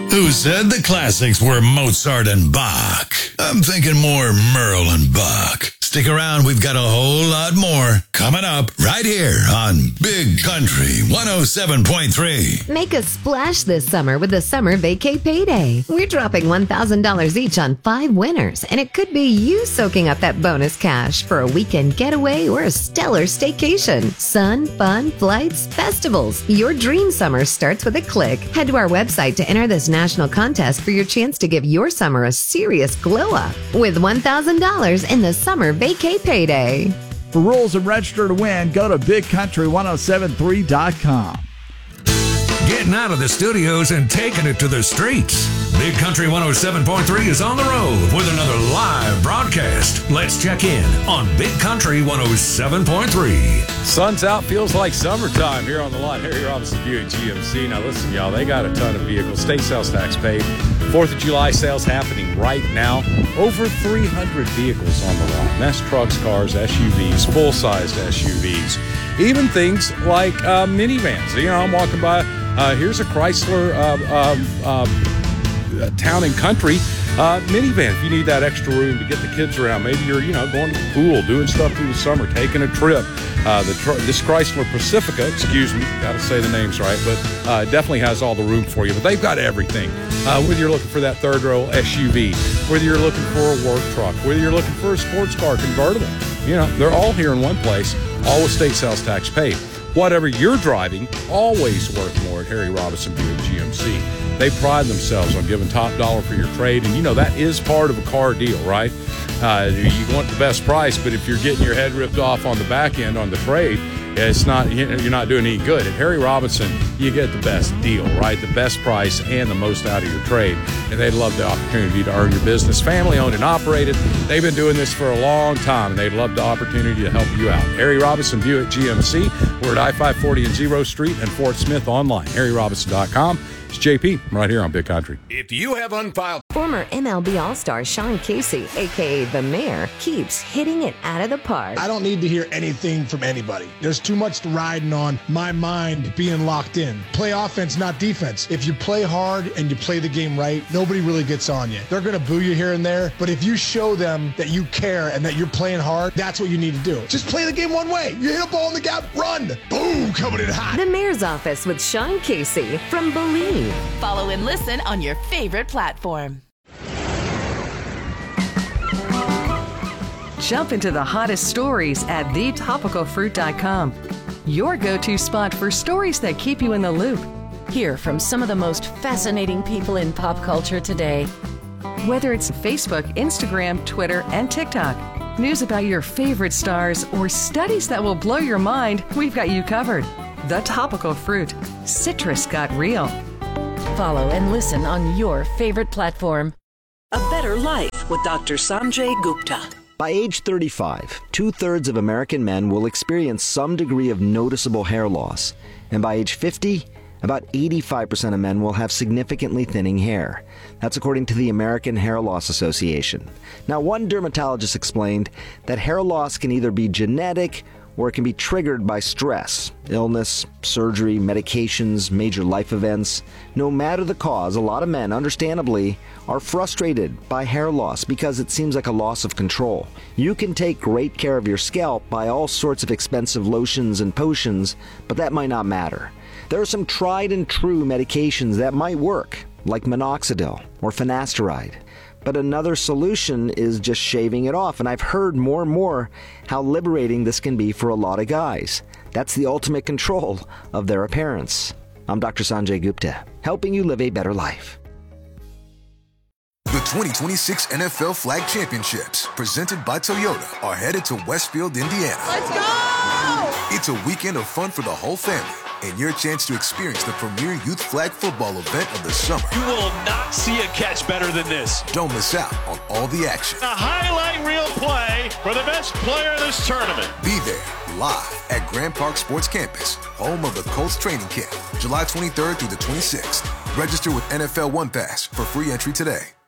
Who said the classics were Mozart and Bach? I'm thinking more Merle and Buck. Stick around, we've got a whole lot more coming up right here on Big Country 107.3. Make a splash this summer with the Summer Vacay Payday. We're dropping $1,000 each on 5 winners, and it could be you soaking up that bonus cash for a weekend getaway or a stellar staycation. Sun, fun, flights, festivals. Your dream summer starts with a click. Head to our website to enter this national contest for your chance to give your summer a serious glow up with $1,000 in the Summer Vacay Payday. For rules and register to win, go to BigCountry1073.com. Getting out of the studios and taking it to the streets. Big Country 107.3 is on the road with another live broadcast. Let's check in on Big Country 107.3. Sun's out, feels like summertime here on the lot. Harry Robinson Buick GMC. Now listen, y'all, they got a ton of vehicles. State sales tax paid. 4th of July sales happening right now. Over 300 vehicles on the lot. And that's trucks, cars, SUVs, full-sized SUVs. Even things like minivans. You know, I'm walking by. Here's a Chrysler Town and Country minivan. If you need that extra room to get the kids around, maybe you're going to the pool, doing stuff through the summer, taking a trip. This Chrysler Pacifica, excuse me, got to say the names right, but definitely has all the room for you. But they've got everything. Whether you're looking for that third-row SUV, whether you're looking for a work truck, whether you're looking for a sports car convertible, they're all here in one place, all with state sales tax paid. Whatever you're driving, always worth more at Harry Robinson Buick GMC. They pride themselves on giving top dollar for your trade, and that is part of a car deal, right? You want the best price, but if you're getting your head ripped off on the back end on the trade, it's not, you're not doing any good. At Harry Robinson, you get the best deal, right? The best price and the most out of your trade. And they'd love the opportunity to earn your business. Family owned and operated. They've been doing this for a long time, and they'd love the opportunity to help you out. Harry Robinson Buick GMC. We're at I-540 and 0 Street and Fort Smith online. HarryRobinson.com. It's JP right here on Big Country. If you have unfiled... Former MLB All-Star Sean Casey, a.k.a. The Mayor, keeps hitting it out of the park. I don't need to hear anything from anybody. There's too much riding on my mind being locked in. Play offense, not defense. If you play hard and you play the game right, nobody really gets on you. They're going to boo you here and there, but if you show them that you care and that you're playing hard, that's what you need to do. Just play the game one way. You hit a ball in the gap, run. Boom, coming in hot. The Mayor's Office with Sean Casey from Believe. Follow and listen on your favorite platform. Jump into the hottest stories at thetopicalfruit.com. Your go-to spot for stories that keep you in the loop. Hear from some of the most fascinating people in pop culture today. Whether it's Facebook, Instagram, Twitter, and TikTok, news about your favorite stars, or studies that will blow your mind, we've got you covered. The Topical Fruit. Citrus got real. Follow and listen on your favorite platform. A Better Life with Dr. Sanjay Gupta. By age 35, 2/3 of American men will experience some degree of noticeable hair loss. And by age 50, about 85% of men will have significantly thinning hair. That's according to the American Hair Loss Association. Now, one dermatologist explained that hair loss can either be genetic or it can be triggered by stress, illness, surgery, medications, major life events. No matter the cause, a lot of men, understandably, are frustrated by hair loss because it seems like a loss of control. You can take great care of your scalp by all sorts of expensive lotions and potions, but that might not matter. There are some tried and true medications that might work, like minoxidil or finasteride. But another solution is just shaving it off, and I've heard more and more how liberating this can be for a lot of guys. That's the ultimate control of their appearance. I'm Dr. Sanjay Gupta, helping you live a better life. The 2026 NFL Flag Championships, presented by Toyota, are headed to Westfield, Indiana. Let's go! It's a weekend of fun for the whole family, and your chance to experience the premier youth flag football event of the summer. You will not see a catch better than this. Don't miss out on all the action. A highlight reel play for the best player in this tournament. Be there, live at Grand Park Sports Campus, home of the Colts training camp, July 23rd through the 26th. Register with NFL One Pass for free entry today.